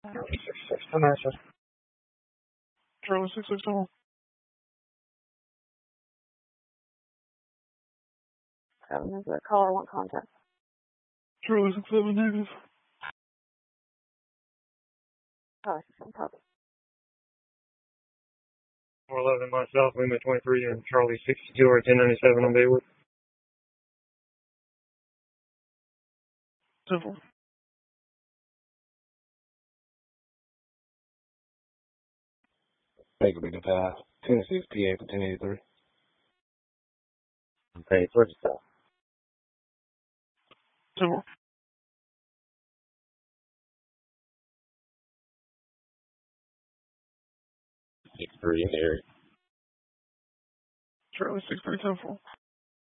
66 Charlie 661. Is the caller want contact? Charlie 67 Davis. Oh, some copy. 411 myself, Lima 23, and Charlie 62 or 1097 on Baywood. Simple. Take a big pass. 1068 for 1083. Okay, where's the stuff? Simple. 6-3 in the area. Charlie 63 Simple.